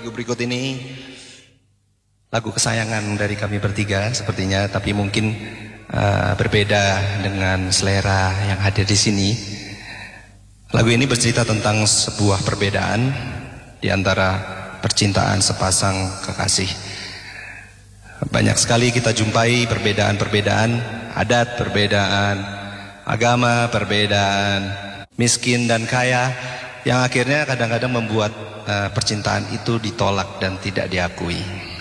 Lagu berikut ini lagu kesayangan dari kami bertiga sepertinya, tapi mungkin berbeda dengan selera yang hadir di sini. Lagu ini bercerita tentang sebuah perbedaan di antara percintaan sepasang kekasih. Banyak sekali kita jumpai perbedaan-perbedaan adat, perbedaan agama, perbedaan miskin dan kaya, yang akhirnya kadang-kadang membuat percintaan itu ditolak dan tidak diakui.